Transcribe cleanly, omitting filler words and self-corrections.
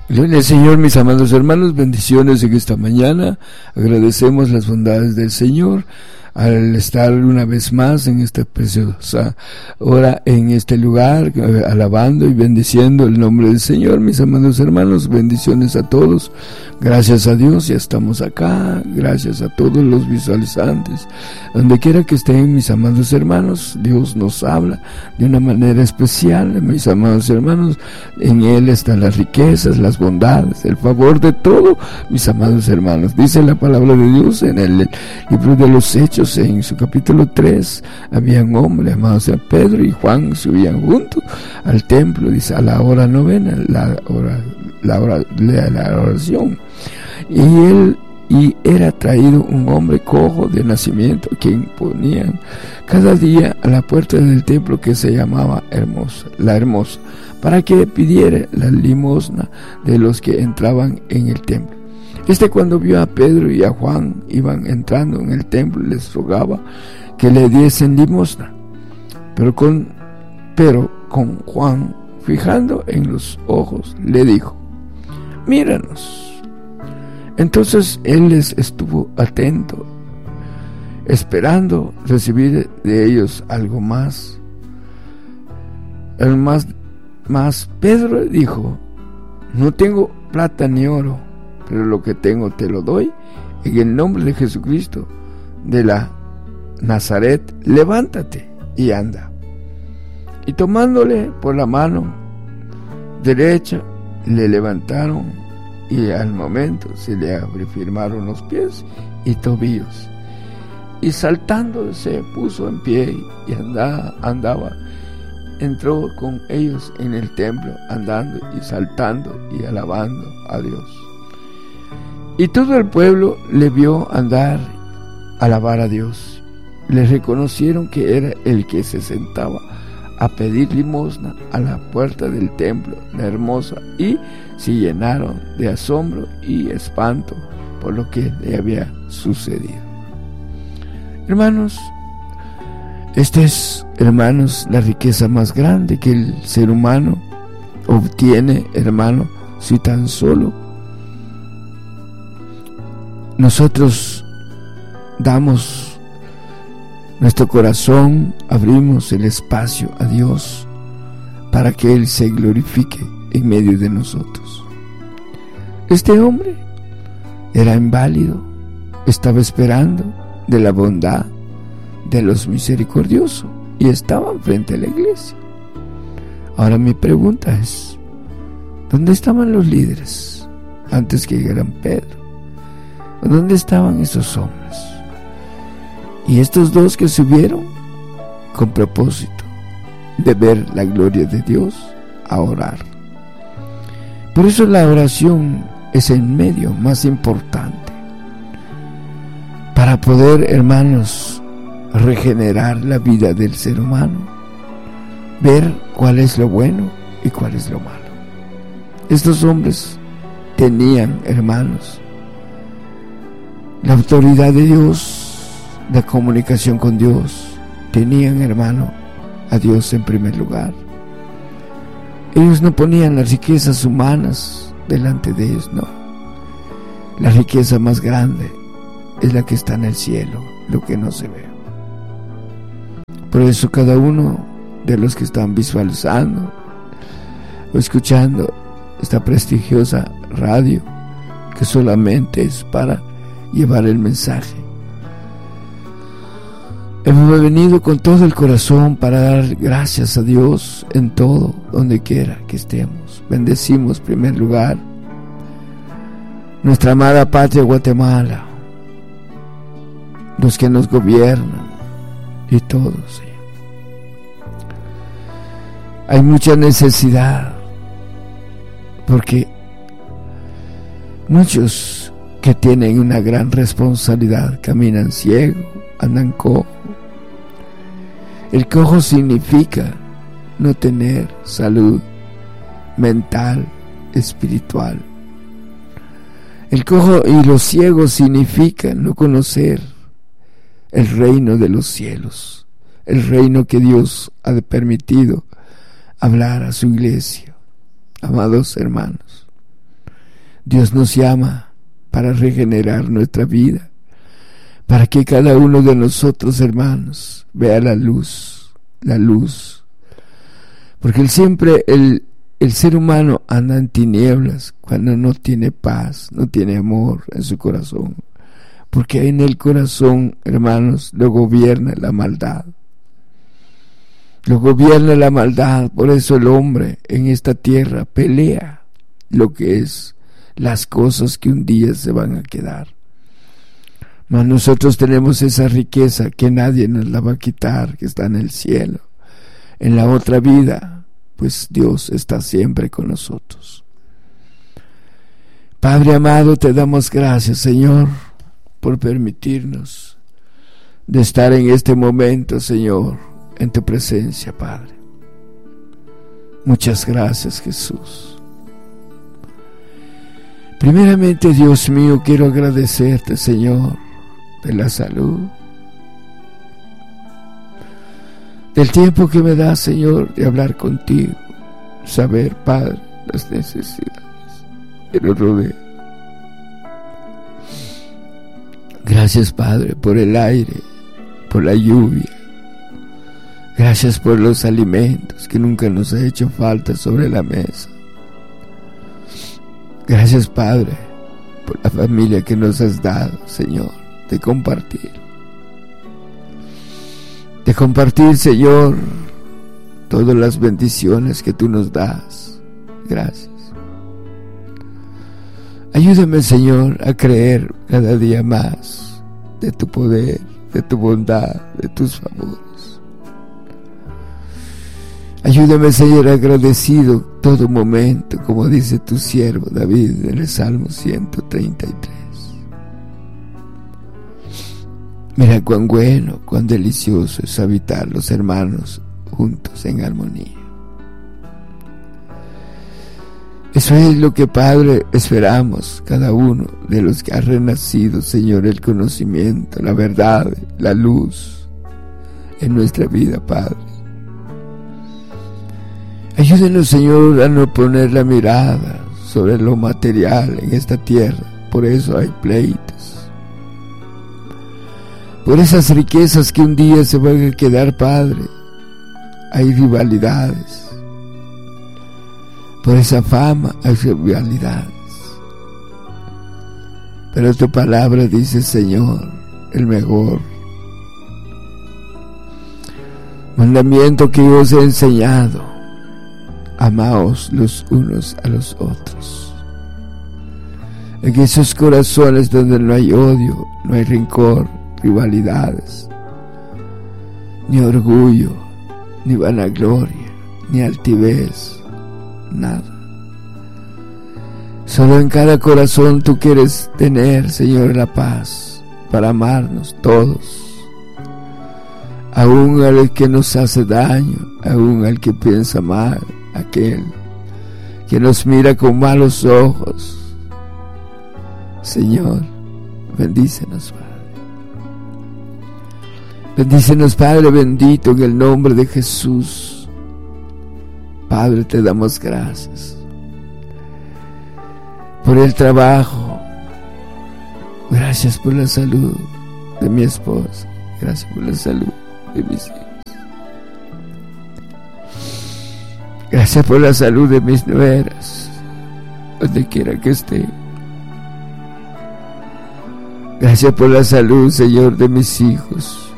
Gloria al Señor, mis amados hermanos, bendiciones en esta mañana. Agradecemos las bondades del Señor al estar una vez más en esta preciosa hora, en este lugar, alabando y bendiciendo el nombre del Señor. Mis amados hermanos, bendiciones a todos. Gracias a Dios, ya estamos acá. Gracias a todos los visualizantes. Donde quiera que estén, mis amados hermanos, Dios nos habla de una manera especial. Mis amados hermanos, en Él están las riquezas, las bondades, el favor de todo, mis amados hermanos. Dice la palabra de Dios en el libro de los Hechos, en su capítulo 3, había un hombre llamado Pedro y Juan, subían juntos al templo, dice, a la hora novena, la hora de la oración, y era traído un hombre cojo de nacimiento, quien ponían cada día a la puerta del templo, que se llamaba la Hermosa, para que pidiera la limosna de los que entraban en el templo. Cuando vio a Pedro y a Juan iban entrando en el templo, les rogaba que le diesen limosna. Pero con Juan, fijando en los ojos, le dijo: míranos. Entonces él les estuvo atento, esperando recibir de ellos algo más. Mas Pedro dijo: no tengo plata ni oro, pero lo que tengo te lo doy. En el nombre de Jesucristo de la Nazaret, levántate y anda. Y tomándole por la mano derecha, le levantaron, y al momento se le afirmaron los pies y tobillos, y saltando se puso en pie y andaba. Entró con ellos en el templo, andando y saltando y alabando a Dios. Y todo el pueblo le vio andar, alabar a Dios. Le reconocieron que era el que se sentaba a pedir limosna a la puerta del templo, la Hermosa, y se llenaron de asombro y espanto por lo que le había sucedido. Hermanos, esta es, la riqueza más grande que el ser humano obtiene, hermano, si tan solo nosotros damos nuestro corazón, abrimos el espacio a Dios para que Él se glorifique en medio de nosotros. Este hombre era inválido, estaba esperando de la bondad de los misericordiosos y estaban frente a la iglesia. Ahora mi pregunta es: ¿dónde estaban los líderes antes que llegaran Pedro? ¿Dónde estaban esos hombres? Y estos dos que subieron con propósito de ver la gloria de Dios, a orar. Por eso la oración es el medio más importante para poder, hermanos, regenerar la vida del ser humano, ver cuál es lo bueno y cuál es lo malo. Estos hombres tenían, hermanos, la autoridad de Dios, la comunicación con Dios. Tenían, hermano, a Dios en primer lugar. Ellos no ponían las riquezas humanas delante de ellos, no. La riqueza más grande es la que está en el cielo, lo que no se ve. Por eso cada uno de los que están visualizando o escuchando esta prestigiosa radio, que solamente es para llevar el mensaje, hemos venido con todo el corazón para dar gracias a Dios en todo, donde quiera que estemos. Bendecimos en primer lugar nuestra amada patria Guatemala, los que nos gobiernan y todos. Hay mucha necesidad, porque muchos que tienen una gran responsabilidad caminan ciegos, andan cojos. El cojo significa no tener salud mental, espiritual. El cojo y los ciegos significan no conocer el reino de los cielos, el reino que Dios ha permitido hablar a su iglesia. Amados hermanos, Dios nos llama para regenerar nuestra vida, para que cada uno de nosotros, hermanos, vea la luz, porque siempre el ser humano anda en tinieblas cuando no tiene paz, no tiene amor en su corazón, porque en el corazón, hermanos, lo gobierna la maldad. Lo gobierna la maldad, por eso el hombre en esta tierra pelea lo que es las cosas que un día se van a quedar. Mas nosotros tenemos esa riqueza que nadie nos la va a quitar, que está en el cielo. En la otra vida, pues Dios está siempre con nosotros. Padre amado, te damos gracias, Señor, por permitirnos de estar en este momento, Señor, en tu presencia, Padre. Muchas gracias, Jesús. Primeramente, Dios mío, quiero agradecerte, Señor, de la salud, del tiempo que me das, Señor, de hablar contigo, saber, Padre, las necesidades que nos rodean. Gracias, Padre, por el aire, por la lluvia. Gracias por los alimentos que nunca nos ha hecho falta sobre la mesa. Gracias, Padre, por la familia que nos has dado, Señor, de compartir. De compartir, Señor, todas las bendiciones que tú nos das. Gracias. Ayúdame, Señor, a creer cada día más de tu poder, de tu bondad, de tus favores. Ayúdame, Señor, agradecido todo momento, como dice tu siervo David en el Salmo 133. Mira cuán bueno, cuán delicioso es habitar los hermanos juntos en armonía. Eso es lo que, Padre, esperamos cada uno de los que ha renacido, Señor, el conocimiento, la verdad, la luz en nuestra vida, Padre. Ayúdenos, Señor, a no poner la mirada sobre lo material en esta tierra. Por eso hay pleitos. Por esas riquezas que un día se van a quedar, Padre, hay rivalidades. Por esa fama hay rivalidades. Pero tu palabra dice, Señor, el mejor mandamiento que yo os he enseñado: amaos los unos a los otros. En esos corazones donde no hay odio, no hay rencor, rivalidades, ni orgullo, ni vanagloria, ni altivez, nada. Solo en cada corazón tú quieres tener, Señor, la paz para amarnos todos, aún al que nos hace daño, aún al que piensa mal, aquel que nos mira con malos ojos. Señor, bendícenos, Padre. Bendícenos, Padre bendito, en el nombre de Jesús. Padre, te damos gracias por el trabajo. Gracias por la salud de mi esposa. Gracias por la salud de mis hijos. Gracias por la salud de mis nueras, donde quiera que esté. Gracias por la salud, Señor, de mis hijos.